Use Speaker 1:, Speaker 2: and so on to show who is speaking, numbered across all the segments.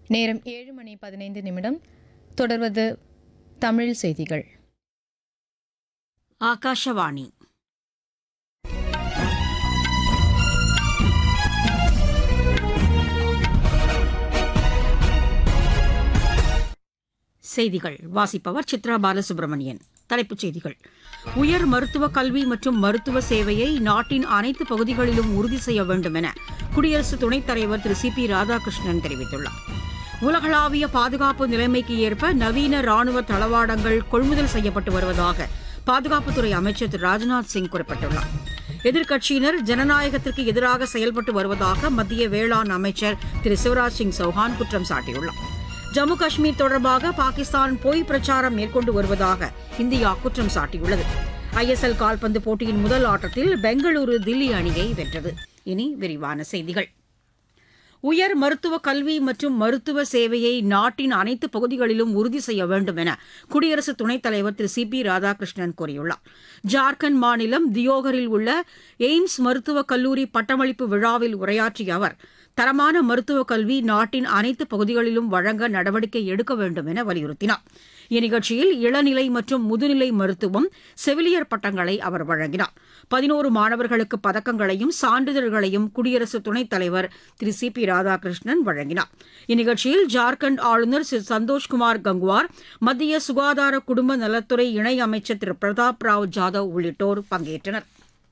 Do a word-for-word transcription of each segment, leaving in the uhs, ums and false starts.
Speaker 1: நேரம் ஏழு மணி பதினைந்து நிமிடம். தொடர்வது தமிழ் செய்திகள்.
Speaker 2: ஆகாஷவாணி. செய்திகள் வாசிப்பவர் சித்ரா பாலசுப்ரமணியன். தலைப்புச் செய்திகள். உயர் மருத்துவ கல்வி மற்றும் மருத்துவ சேவையை நாட்டின் அனைத்து பகுதிகளிலும் உறுதி செய்ய வேண்டும் என குடியரசு துணைத் தலைவர் திரு சி பி ராதாகிருஷ்ணன் தெரிவித்துள்ளார். உலகளாவிய பாதுகாப்பு நிலைமைக்கு ஏற்ப நவீன ராணுவ தளவாடங்கள் கொள்முதல் செய்யப்பட்டு வருவதாக பாதுகாப்புத்துறை அமைச்சர் திரு ராஜ்நாத் சிங் குறிப்பிட்டுள்ளார். எதிர்க்கட்சியினர் ஜனநாயகத்திற்கு எதிராக செயல்பட்டு வருவதாக மத்திய வேளாண் அமைச்சர் திரு சிவராஜ் சிங் சௌஹான் குற்றம் சாட்டியுள்ளார். ஜம்மு காஷ்மீர் தொடர்பாக பாகிஸ்தான் பொய் பிரச்சாரம் மேற்கொண்டு வருவதாக இந்தியா குற்றம் சாட்டியுள்ளது. ஐ எஸ் எல் கால்பந்து போட்டியின் முதல் ஆட்டத்தில் பெங்களூரு தில்லி அணியை வென்றது. இனி விரிவான செய்திகள். உயர் மருத்துவ கல்வி மற்றும் மருத்துவ சேவையை நாட்டின் அனைத்து பகுதிகளிலும் உறுதி செய்ய வேண்டும் என குடியரசு துணைத் தலைவர் திரு சி பி ராதாகிருஷ்ணன் கூறியுள்ளார். ஜார்க்கண்ட் மாநிலம் தியோகரில் உள்ள எய்ம்ஸ் மருத்துவக் கல்லூரி பட்டமளிப்பு விழாவில் உரையாற்றிய அவர், தரமான மருத்துவக் கல்வி நாட்டின் அனைத்து பகுதிகளிலும் வழங்க நடவடிக்கை எடுக்க வேண்டும் என வலியுறுத்தினார். இந்நிகழ்ச்சியில் இளநிலை மற்றும் முதுநிலை மருத்துவம், செவிலியர் பட்டங்களை அவர் வழங்கினார். பதினோரு மாணவர்களுக்கு பதக்கங்களையும் சான்றிதழ்களையும் குடியரசு துணைத் தலைவர் திரு சி பி ராதாகிருஷ்ணன் வழங்கினார். இந்நிகழ்ச்சியில் ஜார்க்கண்ட் ஆளுநர் திரு சந்தோஷ்குமார் கங்குவார், மத்திய சுகாதார குடும்ப நலத்துறை இணையமைச்சர் திரு பிரதாப் ராவ் ஜாதவ் உள்ளிட்டோர் பங்கேற்றனர்.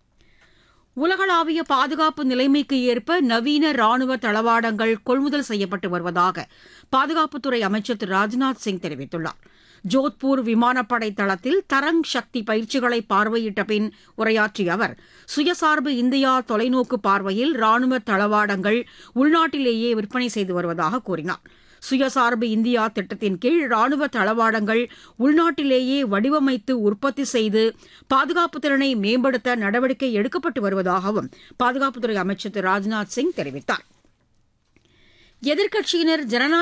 Speaker 2: உலகளாவிய பாதுகாப்பு நிலைமைக்கு ஏற்ப நவீன ராணுவ தளவாடங்கள் கொள்முதல் செய்யப்பட்டு வருவதாக பாதுகாப்புத்துறை அமைச்சர் திரு ராஜ்நாத் சிங் தெரிவித்துள்ளார். ஜோத்பூர் விமானப்படை தளத்தில் தரங் சக்தி பயிற்சிகளை பார்வையிட்ட பின் உரையாற்றிய அவர், சுயசார்பு இந்தியா தொலைநோக்கு பார்வையில் ராணுவ தளவாடங்கள் உள்நாட்டிலேயே விற்பனை செய்து வருவதாக கூறினார். சுயசார்பு இந்தியா திட்டத்தின் கீழ் ராணுவ தளவாடங்கள் உள்நாட்டிலேயே வடிவமைத்து உற்பத்தி செய்து பாதுகாப்பு திறனை மேம்படுத்த நடவடிக்கை எடுக்கப்பட்டு வருவதாகவும் பாதுகாப்புத்துறை அமைச்சர் திரு ராஜ்நாத் சிங் தெரிவித்தார். எதிர்க்கட்சியினர் ஜனநாயக